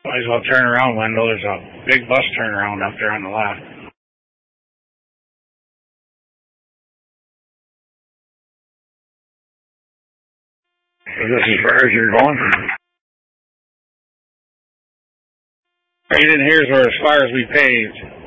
Might as well turn around, Wendell. There's a big bus turnaround up there on the left. Is this as far as you're going? Right in here's where as far as we paved.